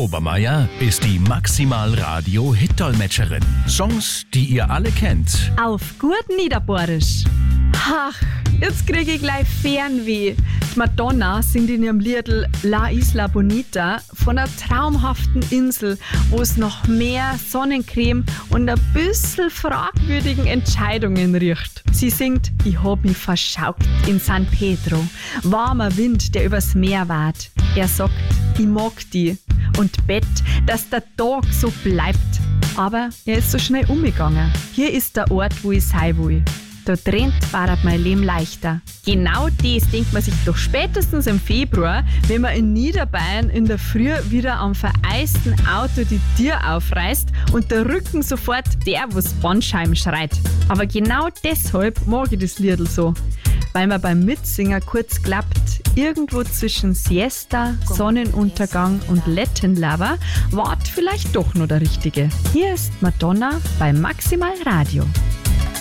Obermeier ist die Maximal Radio Hit-Dolmetscherin. Songs, die ihr alle kennt. Auf gut Niederbohrisch. Ach, jetzt kriege ich gleich Fernweh. Die Madonna singt in ihrem Liedl La Isla Bonita von einer traumhaften Insel, wo es noch mehr Sonnencreme und ein bisschen fragwürdigen Entscheidungen riecht. Sie singt, ich hab mich verschaukt in San Pedro. Warmer Wind, der übers Meer weht. Er sagt, ich mag die und bett, dass der Tag so bleibt. Aber er ist so schnell umgegangen. Hier ist der Ort, wo ich sein will. Da drin war mein Leben leichter. Genau das denkt man sich doch spätestens im Februar, wenn man in Niederbayern in der Früh wieder am vereisten Auto die Tür aufreißt und der Rücken sofort der, wo's Bandscheiben schreit. Aber genau deshalb mag ich das Liedl so. Weil man beim Mitsingen kurz klappt, irgendwo zwischen Siesta, Sonnenuntergang und Latin Lover wart vielleicht doch nur der Richtige. Hier ist Madonna bei Maximal Radio.